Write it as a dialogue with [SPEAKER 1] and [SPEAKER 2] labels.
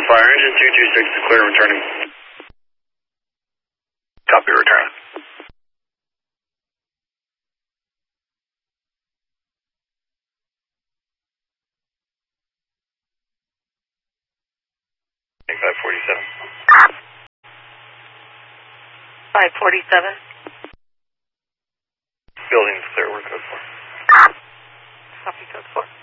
[SPEAKER 1] fire engine 226 to clear returning.
[SPEAKER 2] Copy, return. Take 547.
[SPEAKER 3] 547.
[SPEAKER 2] Building's clear, we're code 4.
[SPEAKER 3] Copy, code 4.